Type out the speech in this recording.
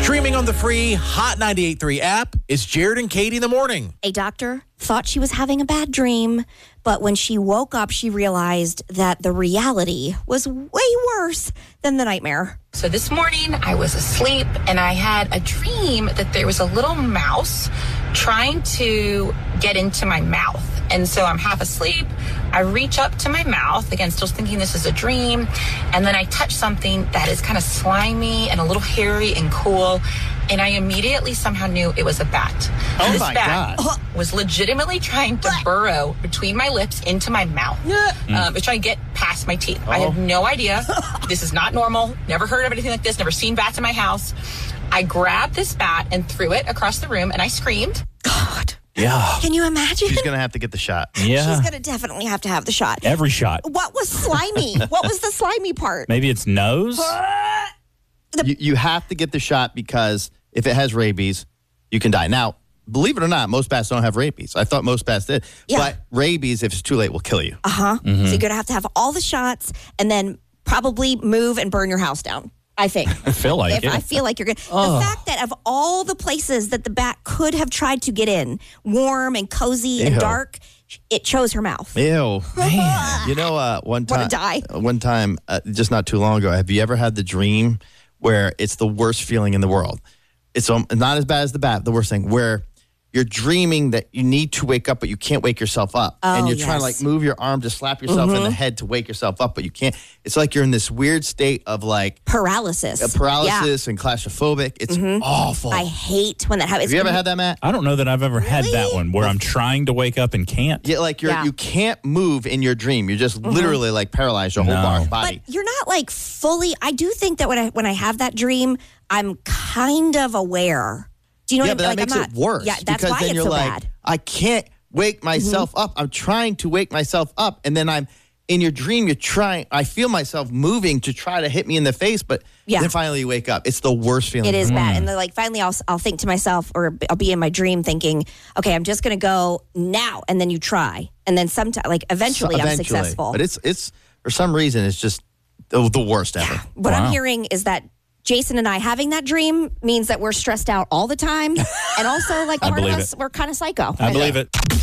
Streaming on the free Hot 98.3 app, it's Jared and Katie in the morning. A doctor thought she was having a bad dream, but when she woke up, she realized that the reality was way worse than the nightmare. So this morning I was asleep and I had a dream that there was a little mouse trying to get into my mouth. And so I'm half asleep. I reach up to my mouth, again, still thinking this is a dream. And then I touch something that is kind of slimy and a little hairy and cool. And I immediately somehow knew it was a bat. Oh this my bat God. was legitimately trying to burrow between my lips into my mouth. It was trying to get past my teeth. I had no idea. This is not normal. Never heard of anything like this. Never seen bats in my house. I grabbed this bat and threw it across the room and I screamed. God. Yeah. Can you imagine? She's going to have to get the shot. Yeah. She's going to definitely have to have the shot. Every shot. What was slimy? What was the slimy part? Maybe it's nose. You have to get the shot because if it has rabies, you can die. Now, believe it or not, most bats don't have rabies. I thought most bats did. Yeah. But rabies, if it's too late, will kill you. So you're going to have all the shots and then probably move and burn your house down. I think. I feel like it. I feel like you're good. The fact that of all the places that the bat could have tried to get in, warm and cozy and Ew. dark, it chose her mouth. Ew. Man. You know, one Wanna time, die? just not too long ago, have you ever had the dream where it's the worst feeling in the world? It's not as bad as the bat, the worst thing, where you're dreaming that you need to wake up, but you can't wake yourself up. And you're trying to like move your arm to slap yourself in the head to wake yourself up, but you can't. It's like you're in this weird state of like Paralysis. and claustrophobic. It's awful. I hate when that happens. Have you ever had that, Matt? I don't know that I've ever had that one where I'm trying to wake up and can't. Yeah, like you can't move in your dream. You're just literally like paralyzed your whole body. But you're not like fully. I do think that when I have that dream, I'm kind of aware. Do you know what I mean? But that makes it worse. Yeah, that's because why then it's you're so like, bad. I can't wake myself up. I'm trying to wake myself up, and then I'm in your dream. You're trying. I feel myself moving to try to hit me in the face, but then finally you wake up. It's the worst feeling. It is bad, and then like finally I'll think to myself, or I'll be in my dream thinking, okay, I'm just gonna go now, and then you try, and then sometime like eventually I'm successful. But it's for some reason it's just the worst ever. What I'm hearing is that Jason and I having that dream means that we're stressed out all the time. And also, like, part of us, we're kind of psycho. I believe it.